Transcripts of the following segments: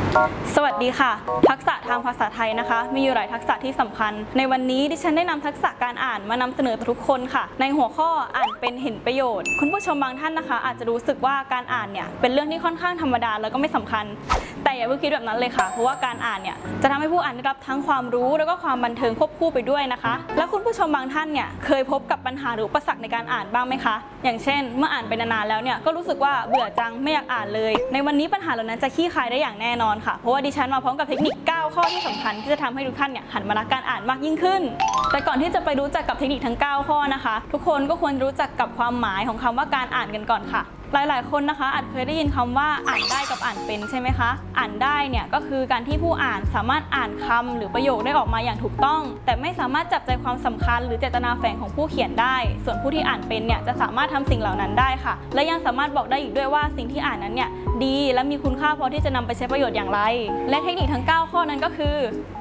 สวัสดีค่ะทักษะทางภาษาไทยนะคะมีอยู่หลายทักษะที่สำคัญในวันนี้ดิฉันได้นำทักษะการอ่านมานำเสนอทุกคนค่ะในหัวข้ออ่านเป็นเห็นประโยชน์คุณผู้ชมบางท่านนะคะอาจจะรู้สึกว่าการอ่านเนี่ยเป็นเรื่องที่ค่อนข้างธรรมดาแล้วก็ไม่สำคัญแต่อย่าเพิ่งคิดแบบนั้นเลยค่ะเพราะว่าการอ่านเนี่ยจะทำให้ผู้อ่านได้รับทั้งความรู้แล้วก็ความบันเทิงควบคู่ไปด้วยนะคะแล้วคุณผู้ชมบางท่านเนี่ยเคยพบกับปัญหาหรืออุปสรรคในการอ่านบ้างไหมคะอย่างเช่นเมื่ออ่านไปนานๆแล้วเนี่ยก็รู้สึกว่าเบื่อจังไม่อยากอ่านเลยในวันนี้ปัญหาเหล่านั้นจะคลี่คลายได้อย่างแน่นอนค่ะเพราะว่าดิฉันมาพร้อมกับเทคนิค 9 ข้อที่สำคัญที่จะทำให้ทุกท่านเนี่ยหันมารักการอ่านมากยิ่งขึ้นแต่ก่อนที่จะไปรู้จักกับเทคนิคทั้ง 9 ข้อนะคะทุกคนก็ควรรู้จักกับความหมายของคำว่าการอ่านกันก่อนค่ะหลายๆคนนะคะอาจเคยได้ยินคำว่าอ่านได้กับอ่านเป็นใช่ไหมคะอ่านได้เนี่ยก็คือการที่ผู้อ่านสามารถอ่านคำหรือประโยคได้ออกมาอย่างถูกต้องแต่ไม่สามารถจับใจความสำคัญหรือเจตนาแฝงของผู้เขียนได้ส่วนผู้ที่อ่านเป็นเนี่ยจะสามารถทำสิ่งเหล่านั้นได้ค่ะและยังสามารถบอกได้อีกด้วยว่าสิ่งที่อ่านนั้นเนี่ยดีและมีคุณค่าพอที่จะนำไปใช้ประโยชน์อย่างไรและเทคนิคทั้ง 9 ข้อนั้นก็คือ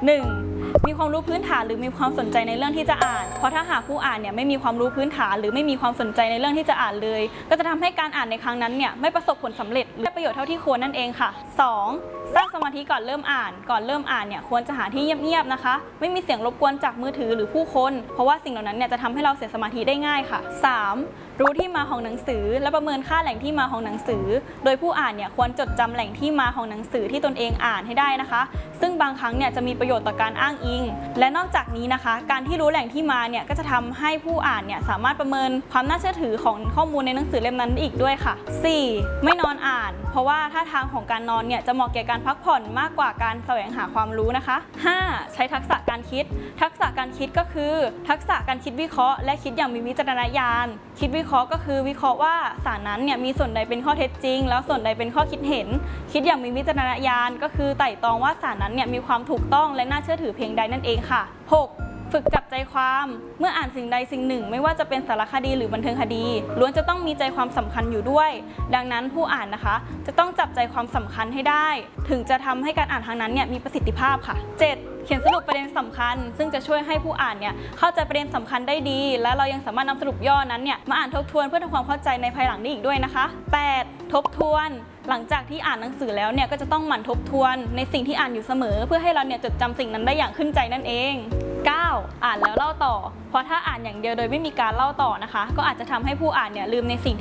1. มีความรู้พื้นฐานหรือมีความสนใจในเรื่องที่จะอ่านเพราะถ้าหากผู้อ่านเนี่ยไม่มีความรู้พื้นฐานหรือไม่มีความสนใจในเรื่องที่จะอ่านเลยก็จะทำให้การอ่านในครั้งนั้นเนี่ยไม่ประสบผลสำเร็จและประโยชน์เท่าที่ควรนั่นเองค่ะ 2. สร้างสมาธิก่อนเริ่มอ่านเนี่ยควรจะหาที่เงียบๆนะคะไม่มีเสียงรบกวนจากมือถือหรือผู้คนเพราะว่าสิ่งเหล่านั้นเนี่ยจะทำให้เราเสียสมาธิได้ง่ายค่ะ 3. รู้ที่มาของหนังสือและประเมินค่าแหล่งที่มาของหนังสือโดยผู้อ่านเนี่ยควรจดจำแหล่งที่มาของหนังสือที่ตนเองอ่านให้ได้นะคะซึ่งบางครั้งเนี่ยจะมีประโยชน์ต่อการอ้างอิงและนอกจากนี้นะคะการที่รู้แหล่งที่มาเนี่ยก็จะทำให้ผู้อ่านเนี่ยสามารถประเมินความน่าเชื่อถือของข้อมูลในหนังสือเล่มนั้นอีกด้วยค่ะ 4. ไม่นอนอ่านเพราะว่าท่าทางของการนอนเนี่ยจะเหมาะแก่การพักผ่อนมากกว่าการแสวงหาความรู้นะคะ 5. ใช้ทักษะการคิดทักษะการคิดก็คือทักษะการคิดวิเคราะห์และคิดอย่างมีวิจารณญาณคิดวิเคราะห์ก็คือวิเคราะห์ว่าสารนั้นเนี่ยมีส่วนใดเป็นข้อเท็จจริงแล้วส่วนใดเป็นข้อคิดเห็นคิดอย่างมีวิจารณญาณก็คือไต่ตรองว่าสารนั้นเนี่ยมีความถูกต้องและน่าเชื่อถือเพียงใดนั่นเองค่ะ 6. ฝึกจับใจความเมื่ออ่านสิ่งใดสิ่งหนึ่งไม่ว่าจะเป็นสารคดีหรือบันเทิงคดีล้วนจะต้องมีใจความสำคัญอยู่ด้วยดังนั้นผู้อ่านนะคะจะต้องจับใจความสำคัญให้ได้ถึงจะทำให้การอ่านครั้งนั้นเนี่ยมีประสิทธิภาพค่ะ 7. เขียนสรุปประเด็นสำคัญซึ่งจะช่วยให้ผู้อ่านเนี่ยเข้าใจประเด็นสำคัญได้ดีและเรายังสามารถนำสรุปย่อนั้นเนี่ยมาอ่านทบทวนเพื่อทำความเข้าใจในภายหลังได้อีกด้วยนะคะ 8. ทบทวนหลังจากที่อ่านหนังสือแล้วเนี่ยก็จะต้องหมั่นทบทวนในสิ่งที่อ่านอยู่เสมอเพื่อให้เราเนี่ยจดจำสิ่งนั้นได้อย่างขึ้นใจนั่นเอง 9. อ่านแล้วเล่าต่อเพราะถ้าอ่านอย่างเดียวโดยไม่มีการเล่าต่อนะคะก็อาจจะทำให้ผู้อ่านเนี่ยลืมในสิ่ง